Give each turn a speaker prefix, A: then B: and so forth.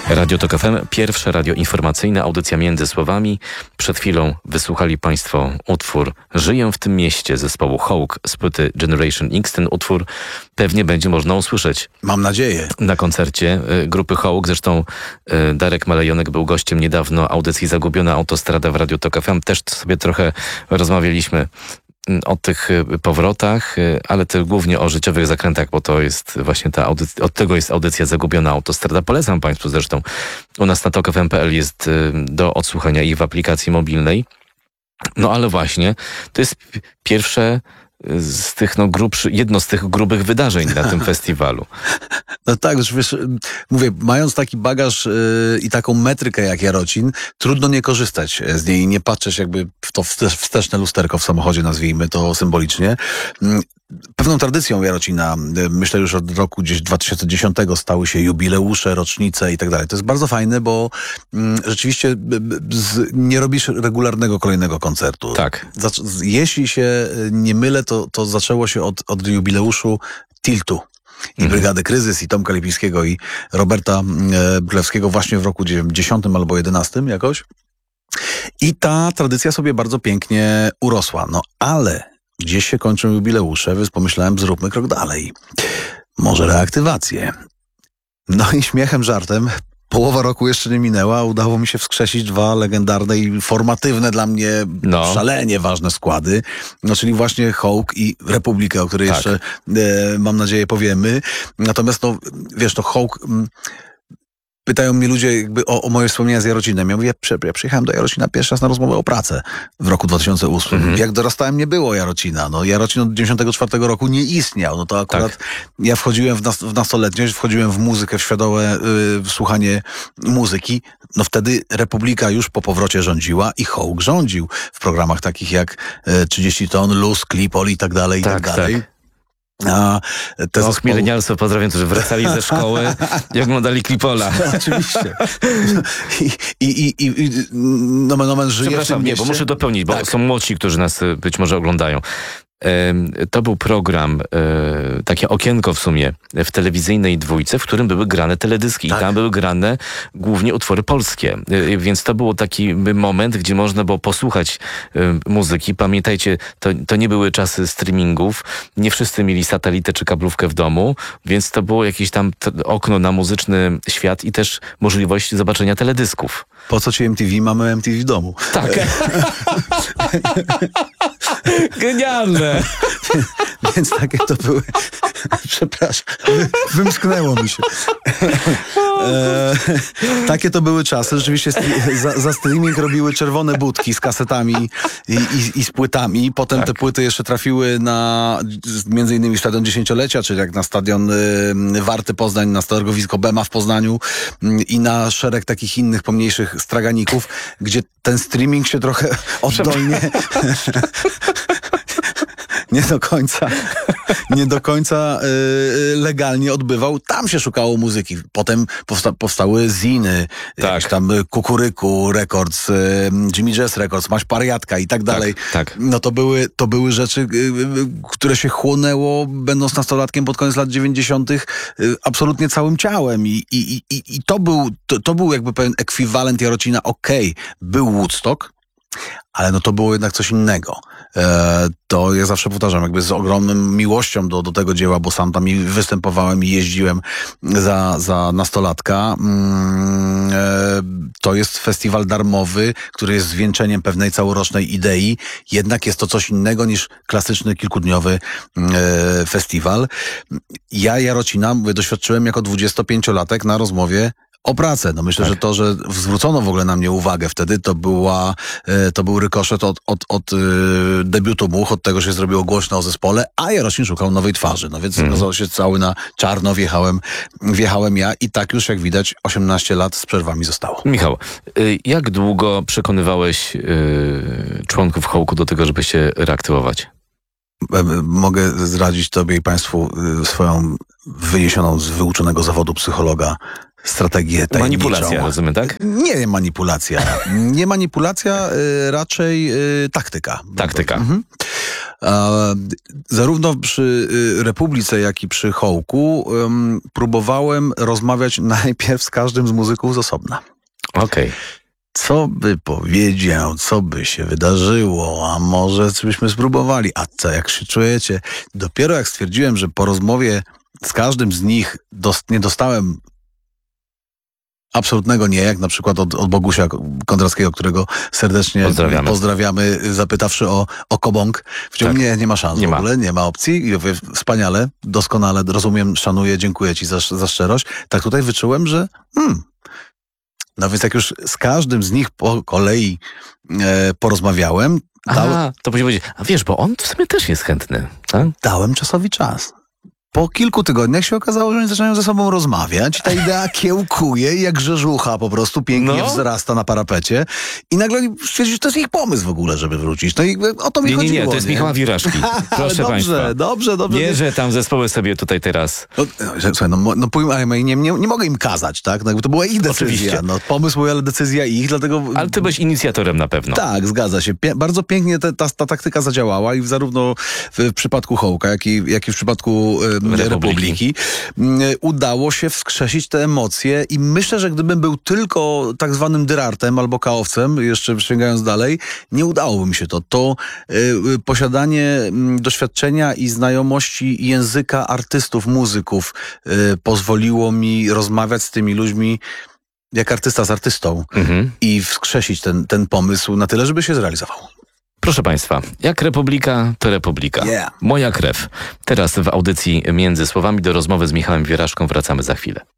A: Radio Tok FM, pierwsze radio informacyjne, audycja Między Słowami. Przed chwilą wysłuchali Państwo utwór Żyję w tym mieście zespołu Hawk z płyty Generation X. Ten utwór pewnie będzie można usłyszeć.
B: Mam nadzieję.
A: Na koncercie grupy Hawk. Zresztą Darek Malejonek był gościem niedawno audycji Zagubiona Autostrada w Radio Tok FM. Też sobie trochę rozmawialiśmy o tych powrotach, ale też głównie o życiowych zakrętach, bo to jest właśnie ta audycja, od tego jest audycja Zagubiona Autostrada. Polecam Państwu zresztą. U nas na tokfm.pl jest do odsłuchania ich w aplikacji mobilnej. No ale właśnie, to jest pierwsze z tych jedno z tych grubych wydarzeń na tym festiwalu.
B: No tak, już wiesz, mówię, mając taki bagaż i taką metrykę jak Jarocin, trudno nie korzystać z niej i nie patrzeć jakby w to wsteczne lusterko w samochodzie, nazwijmy to symbolicznie. Pewną tradycją Jarocina, myślę już od roku gdzieś 2010 stały się jubileusze, rocznice i tak dalej. To jest bardzo fajne, bo rzeczywiście nie robisz regularnego kolejnego koncertu.
A: Tak.
B: Jeśli się nie mylę, to zaczęło się od jubileuszu Tiltu. I Brygady Kryzys, i Tomka Lipińskiego, i Roberta Brylewskiego właśnie w roku 10 albo 11 jakoś. I ta tradycja sobie bardzo pięknie urosła. No ale gdzieś się kończą jubileusze, więc pomyślałem, zróbmy krok dalej. Może reaktywację. No i śmiechem, żartem, połowa roku jeszcze nie minęła, udało mi się wskrzesić dwa legendarne i formatywne dla mnie szalenie ważne składy. No, czyli właśnie Hawk i Republikę, o której jeszcze mam nadzieję powiemy. Natomiast no, wiesz, to Hawk... Pytają mnie ludzie jakby o moje wspomnienia z Jarocinem. Ja mówię, ja przyjechałem do Jarocina pierwszy raz na rozmowę o pracę w roku 2008. Jak dorastałem, nie było Jarocina. No, Jarocin od 1994 roku nie istniał. No to akurat ja wchodziłem w nastoletniość, wchodziłem w muzykę, w świadome słuchanie muzyki. No wtedy Republika już po powrocie rządziła i Hawk rządził w programach takich jak 30 ton, Luz, Klipol i tak dalej, i tak dalej.
A: A te milenialsy pozdrawiam, którzy wracali ze szkoły i oglądali Klipola.
B: Oczywiście. I nomen żyje.
A: Przepraszam, bo muszę dopełnić, bo są młodsi, którzy nas być może oglądają. To był program, takie okienko w sumie, w telewizyjnej dwójce, w którym były grane teledyski i tam były grane głównie utwory polskie. Więc to był taki moment, gdzie można było posłuchać muzyki. Pamiętajcie, to nie były czasy streamingów, nie wszyscy mieli satelitę czy kablówkę w domu, więc to było jakieś tam okno na muzyczny świat i też możliwość zobaczenia teledysków.
B: Po co ci MTV? Mamy MTV w domu.
A: Tak. Genialne.
B: Więc takie to były... Przepraszam. Wymsknęło mi się. Takie to były czasy. Rzeczywiście za streaming robiły czerwone budki z kasetami i z płytami. Potem te płyty jeszcze trafiły na między innymi Stadion Dziesięciolecia, czyli jak na Stadion Warty Poznań, na targowisko Bema w Poznaniu i na szereg takich innych pomniejszych straganików, gdzie ten streaming się trochę oddolnie... nie do końca legalnie odbywał. Tam się szukało muzyki. Potem powstały ziny, jakieś tam Kukuryku Records, Jimmy Jazz Records, Maś Pariatka i tak dalej. No to były rzeczy, które się chłonęło, będąc nastolatkiem pod koniec lat 90. absolutnie całym ciałem. I to był jakby pewien ekwiwalent Jarocina. Był Woodstock, ale no to było jednak coś innego. To ja zawsze powtarzam, jakby z ogromną miłością do tego dzieła, bo sam tam i występowałem i jeździłem za nastolatka. To jest festiwal darmowy, który jest zwieńczeniem pewnej całorocznej idei. Jednak jest to coś innego niż klasyczny kilkudniowy festiwal. Ja Jarocina doświadczyłem jako 25-latek na rozmowie o pracę. No myślę, że to, że zwrócono w ogóle na mnie uwagę wtedy, to był rykoszet od debiutu Much, od tego się zrobiło głośno o zespole, a Jarocin szukał nowej twarzy. No więc okazało się cały na czarno wjechałem ja i tak już jak widać 18 lat z przerwami zostało.
A: Michał, jak długo przekonywałeś członków Hawku do tego, żeby się reaktywować?
B: Mogę zdradzić tobie i państwu swoją wyniesioną z wyuczonego zawodu psychologa strategię tajemniczą.
A: Manipulacja, rozumiem, tak?
B: Nie manipulacja. Nie manipulacja, raczej taktyka.
A: Taktyka.
B: Zarówno przy Republice, jak i przy Hołku próbowałem rozmawiać najpierw z każdym z muzyków z osobna.
A: Okej.
B: Co by powiedział, co by się wydarzyło, a może byśmy spróbowali, a co, jak się czujecie? Dopiero jak stwierdziłem, że po rozmowie z każdym z nich nie dostałem absolutnego nie, jak na przykład od Bogusia Kondrackiego, którego serdecznie pozdrawiamy, zapytawszy o Kobąg.
A: Tak.
B: Nie ma szans w ogóle, nie ma opcji. I mówię, wspaniale, doskonale, rozumiem, szanuję, dziękuję ci za szczerość. Tak tutaj wyczułem, że no więc jak już z każdym z nich po kolei porozmawiałem,
A: to musi powiedzieć, a wiesz, bo on w sumie też jest chętny, tak?
B: dałem czasowi czas. Po kilku tygodniach się okazało, że oni zaczynają ze sobą rozmawiać. Ta idea kiełkuje i jak rzeżucha po prostu pięknie wzrasta na parapecie. I nagle stwierdzili, że to jest ich pomysł w ogóle, żeby wrócić. No i o to mi chodziło.
A: Nie, to jest Michała Wiraszki. Proszę państwa.
B: Dobrze.
A: Nie, że tam zespoły sobie tutaj teraz...
B: Słuchaj, ale nie mogę im kazać, tak? No, to była ich decyzja.
A: Oczywiście.
B: No, pomysł mój, ale decyzja ich, dlatego...
A: Ale ty byłeś inicjatorem na pewno.
B: Tak, zgadza się. Bardzo pięknie ta taktyka zadziałała i zarówno w przypadku Hołka, jak i w przypadku Republiki udało się wskrzesić te emocje i myślę, że gdybym był tylko tak zwanym dyrartem albo kaowcem, jeszcze sięgając dalej, nie udałoby mi się to. To posiadanie doświadczenia i znajomości języka artystów, muzyków pozwoliło mi rozmawiać z tymi ludźmi jak artysta z artystą i wskrzesić ten pomysł na tyle, żeby się zrealizował.
A: Proszę państwa, jak Republika, to Republika.
B: Yeah.
A: Moja krew. Teraz w audycji Między Słowami do rozmowy z Michałem Wieraszką wracamy za chwilę.